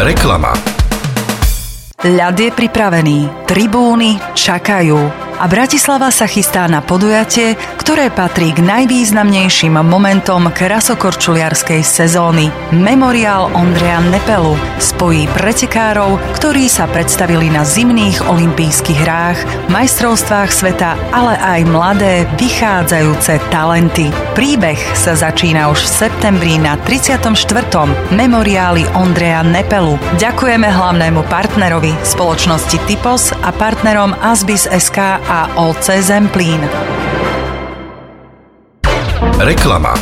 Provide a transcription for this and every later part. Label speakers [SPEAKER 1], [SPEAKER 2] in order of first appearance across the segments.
[SPEAKER 1] Reklama.
[SPEAKER 2] Ľad je pripravený, tribúny čakajú a Bratislava sa chystá na podujatie, ktoré patrí k najvýznamnejším momentom krasokorčuliarskej sezóny. Memoriál Ondreja Nepelu spojí pretekárov, ktorí sa predstavili na zimných olympijských hrách, majstrovstvách sveta, ale aj mladé, vychádzajúce talenty. Príbeh sa začína už v septembri na 34. Memoriáli Ondreja Nepelu. Ďakujeme hlavnému partnerovi spoločnosti Typos a partnerom Asbis.sk a OC Zemplín.
[SPEAKER 1] Reklama.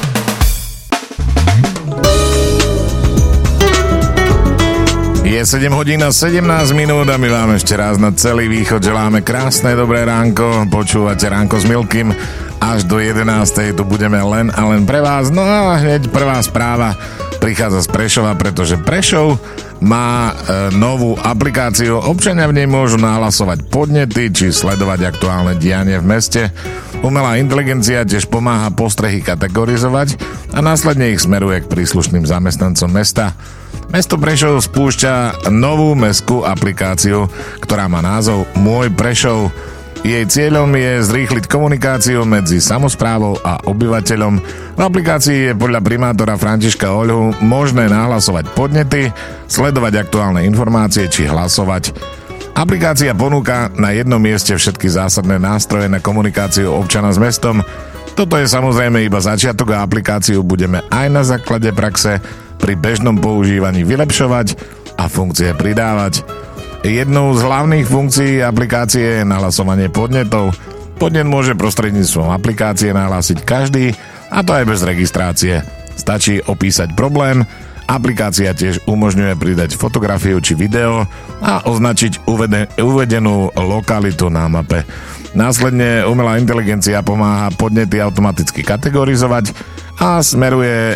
[SPEAKER 3] Je 7 hodín a 17 minút a my vám ešte raz na celý východ želáme krásne dobré ránko. Počúvate Ránko s Milkým. Až do 11. tu budeme len a len pre vás. No a hneď prvá správa prichádza z Prešova, pretože Prešov má novú aplikáciu. Občania v nej môžu nahlasovať podnety či sledovať aktuálne dianie v meste. Umelá inteligencia tiež pomáha postrehy kategorizovať a následne ich smeruje k príslušným zamestnancom mesta. Mesto Prešov spúšťa novú mestskú aplikáciu, ktorá má názov Môj Prešov. Jej cieľom je zrýchliť komunikáciu medzi samosprávou a obyvateľom. V aplikácii je podľa primátora Františka Oľhu možné nahlasovať podnety, sledovať aktuálne informácie či hlasovať. Aplikácia ponúka na jednom mieste všetky zásadné nástroje na komunikáciu občana s mestom. Toto je samozrejme iba začiatok a aplikáciu budeme aj na základe praxe pri bežnom používaní vylepšovať a funkcie pridávať. Jednou z hlavných funkcií aplikácie je nahlasovanie podnetov. Podnet môže prostredníctvom aplikácie nahlásiť každý, a to aj bez registrácie. Stačí opísať problém, aplikácia tiež umožňuje pridať fotografiu či video a označiť uvedenú lokalitu na mape. Následne umelá inteligencia pomáha podnety automaticky kategorizovať a smeruje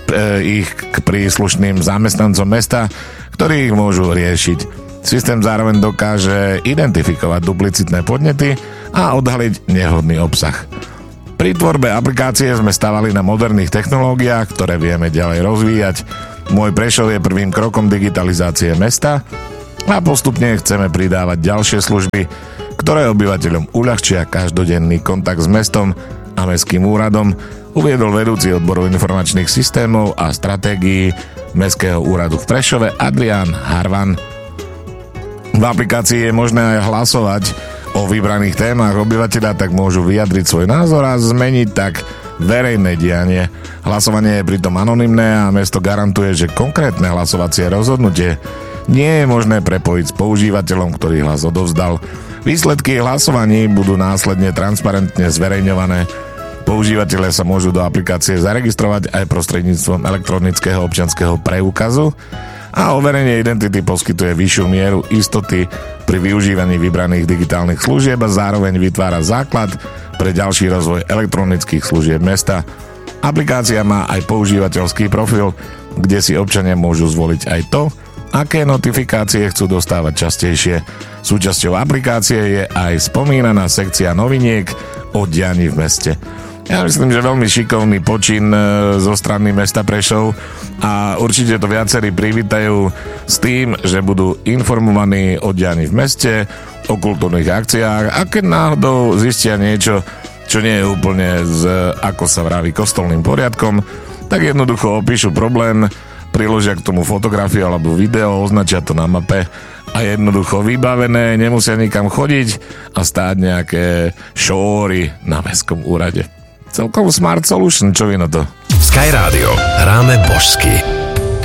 [SPEAKER 3] ich k príslušným zamestnancom mesta, ktorí ich môžu riešiť. Systém zároveň dokáže identifikovať duplicitné podnety a odhaliť nehodný obsah. Pri tvorbe aplikácie sme stavali na moderných technológiách, ktoré vieme ďalej rozvíjať. Môj Prešov je prvým krokom digitalizácie mesta a postupne chceme pridávať ďalšie služby, ktoré obyvateľom uľahčia každodenný kontakt s mestom a mestským úradom, uviedol vedúci odboru informačných systémov a stratégií Mestského úradu v Prešove Adrián Harvan. V aplikácii je možné aj hlasovať o vybraných témach. Obyvateľia tak môžu vyjadriť svoj názor a zmeniť tak verejné dianie. Hlasovanie je pritom anonymné a mesto garantuje, že konkrétne hlasovacie rozhodnutie nie je možné prepojiť s používateľom, ktorý hlas odovzdal. Výsledky hlasovaní budú následne transparentne zverejňované. Používatelia sa môžu do aplikácie zaregistrovať aj prostredníctvom elektronického občianskeho preukazu a overenie identity poskytuje vyššiu mieru istoty pri využívaní vybraných digitálnych služieb a zároveň vytvára základ pre ďalší rozvoj elektronických služieb mesta. Aplikácia má aj používateľský profil, kde si občania môžu zvoliť aj to, aké notifikácie chcú dostávať častejšie. Súčasťou aplikácie je aj spomínaná sekcia noviniek o dianí v meste. Ja myslím, že veľmi šikovný počin zo strany mesta Prešov a určite to viacerí privítajú s tým, že budú informovaní o dianí v meste, o kultúrnych akciách a keď náhodou zistia niečo, čo nie je úplne ako sa vraví, kostolným poriadkom, tak jednoducho opíšu problém, priložia k tomu fotografiu alebo video, označia to na mape a jednoducho vybavené, nemusia nikam chodiť a stáť nejaké šóry na mestskom úrade. Celkom smart solution, čo vy na to?
[SPEAKER 1] Sky Radio. Hráme božsky.